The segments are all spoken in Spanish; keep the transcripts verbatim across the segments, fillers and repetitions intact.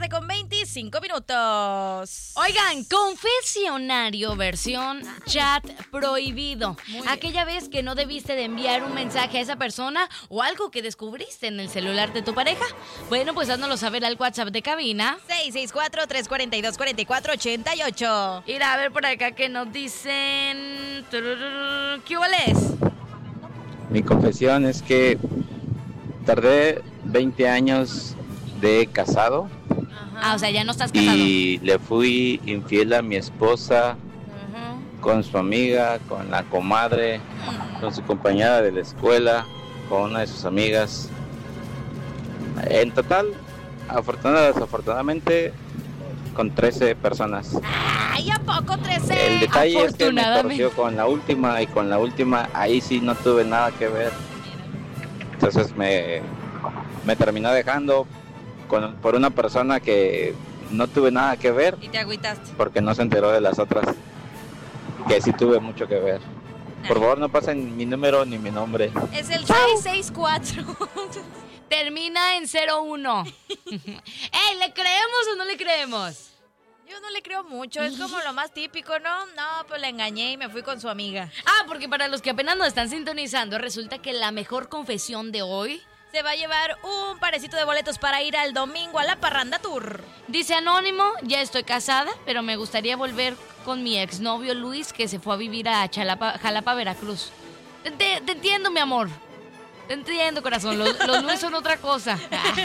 tarde con veinticinco minutos. Oigan, confesionario versión chat prohibido. Aquella vez que no debiste de enviar un mensaje a esa persona o algo que descubriste en el celular de tu pareja. Bueno, pues háznoslo saber al WhatsApp de cabina. seis seis cuatro, tres cuatro dos, cuatro cuatro ocho ocho. Ir a ver por acá que nos dicen... ¿Qué hueles? Mi confesión es que tardé veinte años de casado. Ah, o sea, ya no estás casado. Y le fui infiel a mi esposa, uh-huh. con su amiga, con la comadre, uh-huh. con su compañera de la escuela, con una de sus amigas. En total, afortunadamente, desafortunadamente, con trece personas. ¡Ay, a poco trece! El detalle es que me torció con la última, y con la última, ahí sí no tuve nada que ver. Entonces me, me terminó dejando con, por una persona que no tuve nada que ver. Y te agüitaste. Porque no se enteró de las otras, que sí tuve mucho que ver. Por favor, no pasen mi número ni mi nombre. Es el seis seis cuatro. Termina en cero uno. ¡Ey, ¿le creemos o no le creemos? Yo no le creo mucho, es como lo más típico, ¿no? No, pues la engañé y me fui con su amiga. Ah, porque para los que apenas nos están sintonizando, resulta que la mejor confesión de hoy... se va a llevar un parecito de boletos para ir al domingo a la Parranda Tour. Dice Anónimo, ya estoy casada, pero me gustaría volver con mi exnovio Luis, que se fue a vivir a Chalapa, Jalapa, Veracruz. Te, te, te entiendo, mi amor. Te entiendo, corazón. Los, los Luis son otra cosa.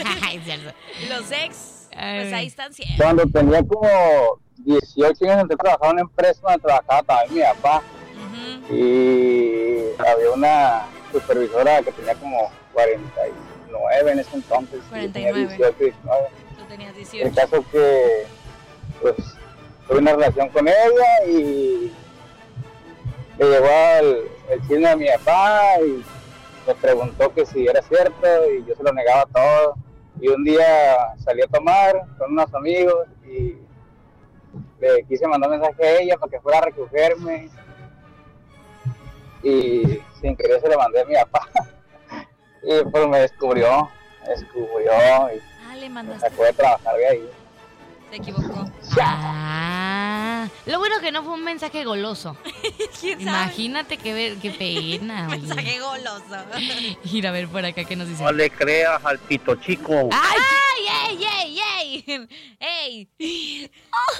Los ex, pues ahí están siempre. Cuando tenía como dieciocho años, entré a trabajar en una empresa donde trabajaba también mi papá. Uh-huh. Y había una supervisora que tenía como cuarenta y nueve en ese entonces. cuarenta y nueve. dieciocho, diecinueve. Tú tenías dieciocho. El caso que, pues, tuve una relación con ella y le llevó al el cine a mi papá y me preguntó que si era cierto y yo se lo negaba todo. Y un día salí a tomar con unos amigos y le quise mandar un mensaje a ella para que fuera a recogerme y sin querer se lo mandé a mi papá. Y pues me descubrió, me descubrió y ah, le mandaste. me sacó de trabajar de ahí. Se equivocó. Ah, lo bueno que no fue un mensaje goloso. ¿Quién sabe? Imagínate qué, qué pena. Un mensaje goloso. Ir a ver por acá qué nos dice. No le creas al pito chico. ¡Ay! ¡Ay, ey, ey, ey! ¡Ey!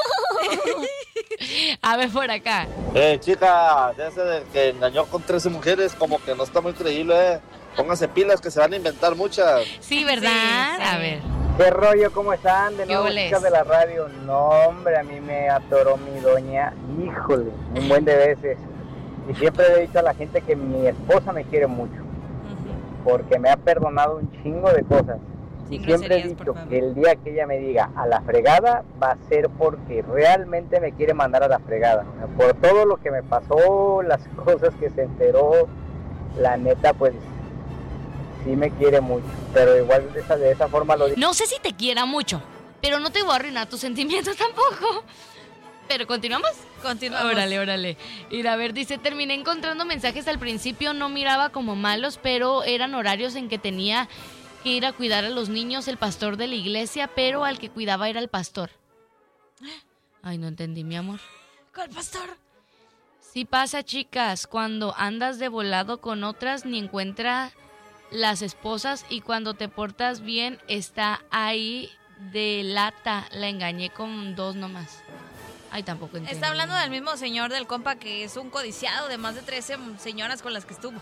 A ver por acá. Eh, chica, ese de que engañó con trece mujeres, como que no está muy creíble, eh. Pónganse pilas que se van a inventar muchas. Sí, ¿verdad? Sí, sí. A ver. ¿Qué rollo? ¿Cómo están? De nuevo, ¿Qué chicas de la radio. No, hombre, a mí me atoró mi doña, híjole, un buen de veces. Y siempre le he dicho a la gente que mi esposa me quiere mucho, porque me ha perdonado un chingo de cosas. Sin y siempre he dicho que el día que ella me diga a la fregada, va a ser porque realmente me quiere mandar a la fregada. Por todo lo que me pasó, las cosas que se enteró, la neta, pues... sí me quiere mucho, pero igual de esa, de esa forma lo digo. No sé si te quiera mucho, pero no te voy a arruinar tus sentimientos tampoco. ¿Pero continuamos? Continuamos. Órale, órale. Ir a ver, dice, terminé encontrando mensajes al principio, no miraba como malos, pero eran horarios en que tenía que ir a cuidar a los niños, el pastor de la iglesia, pero al que cuidaba era el pastor. Ay, no entendí, mi amor. ¿Cuál pastor? Sí pasa, chicas, cuando andas de volado con otras, ni encuentra... las esposas y cuando te portas bien está ahí de lata. La engañé con dos nomás. Ay, tampoco entiendo. Está hablando del mismo señor del compa que es un codiciado de más de trece señoras con las que estuvo.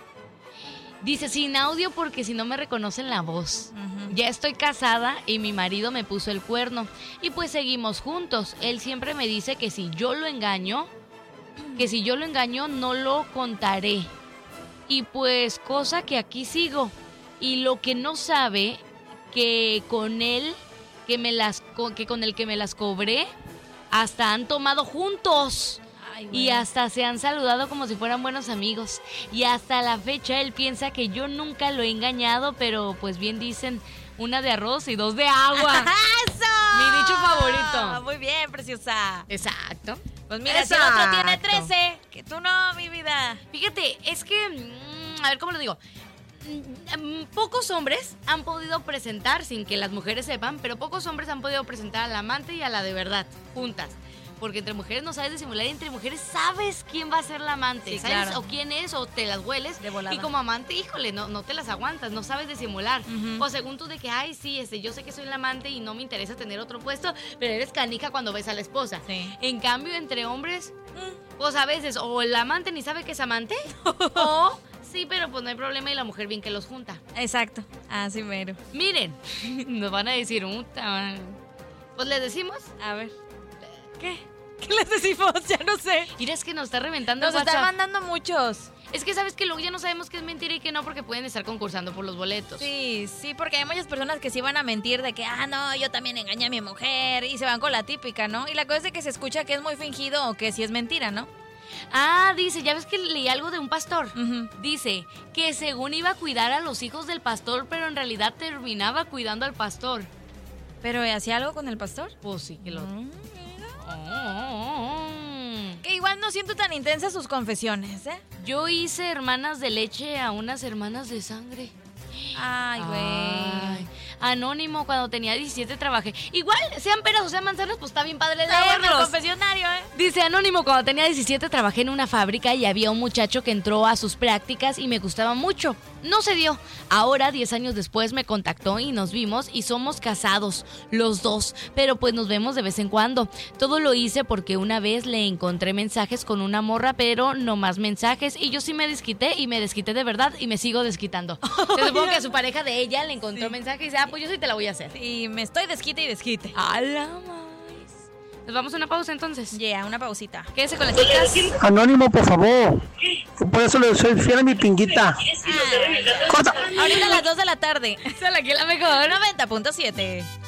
Dice, sin audio porque si no me reconocen la voz. Uh-huh. Ya estoy casada y mi marido me puso el cuerno. Y pues seguimos juntos. Él siempre me dice que si yo lo engaño, que si yo lo engaño no lo contaré. Y pues cosa que aquí sigo. Y lo que no sabe, que con él, que, me las, que con el que me las cobré, hasta han tomado juntos. Ay, y hasta se han saludado como si fueran buenos amigos. Y hasta la fecha él piensa que yo nunca lo he engañado, pero pues bien dicen, una de arroz y dos de agua. ¡Eso! Mi dicho favorito. Muy bien, preciosa. Exacto. Pues mira, Exacto. Si el otro tiene trece, que tú no, mi vida. Fíjate, es que, mmm, a ver, ¿cómo lo digo? pocos hombres han podido presentar, sin que las mujeres sepan, pero pocos hombres han podido presentar al amante y a la de verdad, juntas. Porque entre mujeres no sabes disimular y entre mujeres sabes quién va a ser la amante, sí, ¿sabes? Claro. O quién es, o te las hueles. De volada. Y como amante, híjole, no, no te las aguantas, no sabes disimular. Uh-huh. O según tú de que, ay, sí, este, yo sé que soy la amante y no me interesa tener otro puesto, pero eres canija cuando ves a la esposa. Sí. En cambio, entre hombres, mm. pues a veces, o el amante ni sabe que es amante, o... Sí, pero pues no hay problema y la mujer bien que los junta. Exacto, así mero. Miren, nos van a decir, Uta. Pues les decimos. A ver. ¿Qué? ¿Qué les decimos? Ya no sé. Mira, es que nos está reventando Nos el WhatsApp. están mandando muchos. Es que sabes que luego ya no sabemos qué es mentira y qué no porque pueden estar concursando por los boletos. Sí, sí, porque hay muchas personas que sí van a mentir de que, ah, no, yo también engañé a mi mujer y se van con la típica, ¿no? Y la cosa es de que se escucha que es muy fingido o que sí es mentira, ¿no? Ah, dice, ya ves que leí algo de un pastor. Uh-huh. Dice que según iba a cuidar a los hijos del pastor, pero en realidad terminaba cuidando al pastor. ¿Pero hacía algo con el pastor? Pues sí, que lo... Mm, oh, oh, oh. Que igual no siento tan intensas sus confesiones, ¿eh? Yo hice hermanas de leche a unas hermanas de sangre. Ay, güey. Anónimo, cuando tenía diecisiete trabajé. Igual, sean peras o sean manzanas, pues está bien padre leerlos. leerlos. Confesionario, ¿eh? Dice Anónimo, cuando tenía diecisiete trabajé en una fábrica y había un muchacho que entró a sus prácticas y me gustaba mucho. No se dio. Ahora, diez años después, me contactó y nos vimos y somos casados, los dos. Pero pues nos vemos de vez en cuando. Todo lo hice porque una vez le encontré mensajes con una morra, pero no más mensajes. Y yo sí me desquité y me desquité de verdad y me sigo desquitando. Se supone que a su pareja de ella le encontró sí. mensaje y dice, ah, pues yo sí te la voy a hacer. Y me estoy desquite y desquite. A la más. Nos vamos a una pausa entonces. Ya, yeah, una pausita. Quédese con las chicas. Anónimo, por favor. Por eso le soy fiel a mi pinguita. Ah, ahorita a las dos de la tarde. Solo aquí la mejor. noventa punto siete.